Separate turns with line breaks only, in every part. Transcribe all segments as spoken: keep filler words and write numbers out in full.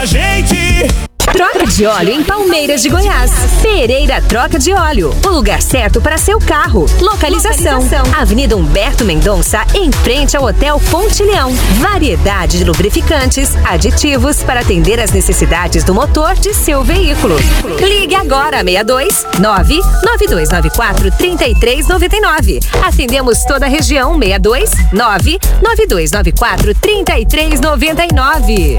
Gente!
Troca de óleo em Palmeiras de Goiás. Pereira Troca de Óleo. O lugar certo para seu carro. Localização: Localização. Avenida Humberto Mendonça, em frente ao Hotel Ponte Leão. Variedade de lubrificantes, aditivos para atender às necessidades do motor de seu veículo. Ligue agora seis dois nove nove dois nove quatro três três nove nove. Atendemos toda a região. Seis dois nove nove dois nove quatro três três nove nove.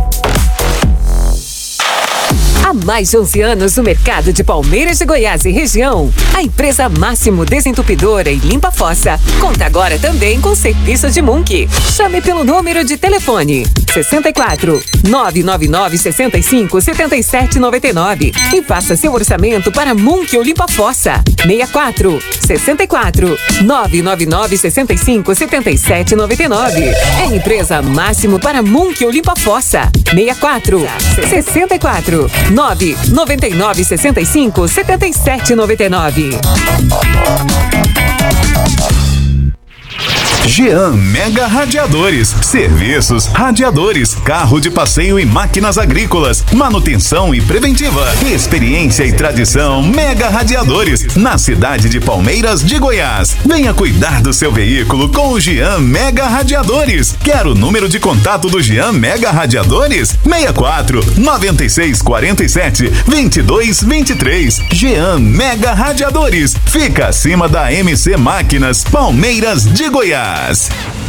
Há mais de onze anos no mercado de Palmeiras de Goiás e região, a empresa Máximo Desentupidora e Limpa Fossa conta agora também com serviço de Munk. Chame pelo número de telefone sessenta e quatro, nove nove nove, sessenta e cinco, setenta e sete, noventa e nove e faça seu orçamento para Munk ou Limpa Fossa. sessenta e quatro, sessenta e quatro, nove nove nove, sessenta e cinco, setenta e sete, noventa e nove. É empresa Máximo para Munk ou Limpa Fossa. sessenta e quatro, sessenta e quatro, nove nove nove, sessenta e cinco, setenta e sete, noventa e nove.
Jean Mega Radiadores, serviços, radiadores, carro de passeio e máquinas agrícolas, manutenção e preventiva, experiência e tradição. Mega Radiadores, na cidade de Palmeiras de Goiás. Venha cuidar do seu veículo com o Jean Mega Radiadores. Quer o número de contato do Jean Mega Radiadores? seis quatro, nove seis quatro sete, dois dois dois três. Jean Mega Radiadores, fica acima da M C Máquinas, Palmeiras de Goiás.